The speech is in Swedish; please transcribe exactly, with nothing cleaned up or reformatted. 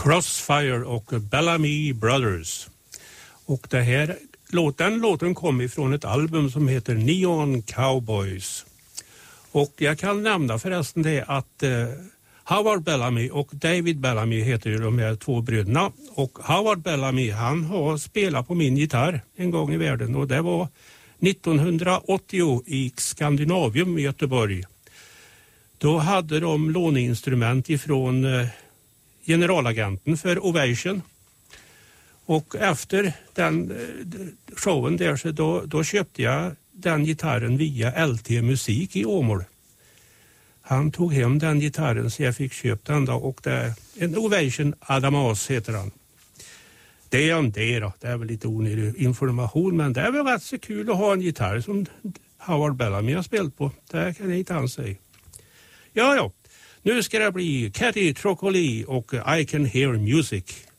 Crossfire och Bellamy Brothers. Och det här, den låten kom ifrån ett album som heter Neon Cowboys. Och jag kan nämna förresten det att eh, Howard Bellamy och David Bellamy heter ju de här två bröderna. Och Howard Bellamy, han har spelat på min gitarr en gång i världen. Och det var nittonhundraåttio i Skandinavium i Göteborg. Då hade de låneinstrument ifrån eh, generalagenten för Ovation. Och efter den eh, showen där så då, då köpte jag den gitarren via L T Musik i Åmål. Han tog hem den gitarren så jag fick köpt den då, och det är en Ovation Adamas heter han. Det är en det då, det är väl lite onödig information, men det är väl rätt så kul att ha en gitarr som Howard Bellamy har spelat på. Det kan jag inte han säga. Ja, ja. Nu ska det bli Cathy Trocoli och I Can Hear Music.